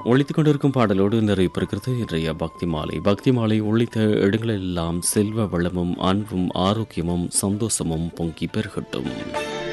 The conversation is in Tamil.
ஒழித்துக் கொண்டிருக்கும் பாடலோடு நிறைவு பெறுகிறது இன்றைய பக்தி மாலை. பக்தி மாலை ஒழித்த இடங்களெல்லாம் செல்வ வளமும் அன்பும் ஆரோக்கியமும் சந்தோஷமும் பொங்கி பெருகட்டும்.